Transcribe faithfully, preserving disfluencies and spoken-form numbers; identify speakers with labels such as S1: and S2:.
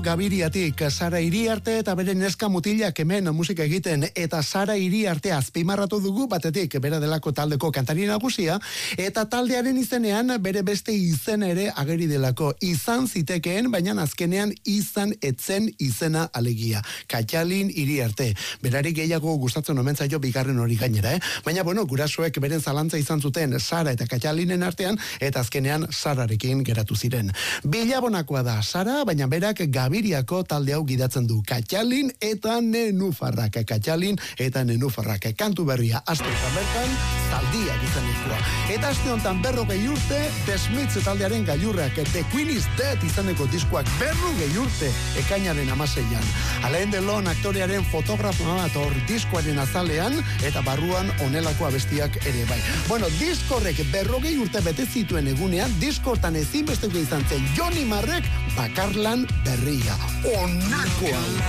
S1: Gabiriatik Sara Iriarte eta bere neska mutilak hemen musika egiten, eta Sara Iriarte azpimarratu dugu batetik bera delako taldeko kantari nagusia, eta taldearen izenean bere beste izen ere ageri delako. Izan zitekeen, baina azkenean izan etzen izena alegia. Katxalin Iriarte. Berari gehiago gustatzen omen zaio bigarren hori gainera, eh? Baina bueno, gurasoek beren zalantza izan zuten Sara eta Katxalinen artean, eta azkenean Sararekin geratu ziren. Bilabonakoa da Sara, baina berak Gabiriako talde hau gidatzen du. Katxalin eta Nenufarrak. Katxalin eta Nenufarrak. Kantu berria aste eta bertan zaldiak izan ikua. Eta aste honetan berrogei urte The Smiths taldearen gailurrak, The Queen is Dead izaneko diskoak berrogei urte ekainaren amaseian. Alain Delon aktorearen fotografoa bat hor diskoaren azalean, eta barruan onelako abestiak ere bai. Bueno, diskorrek berrogei urte bete zituen egunean, diskortan ezinbesteko izan zen Johnny Marrek bakarlan berria. Onako hau.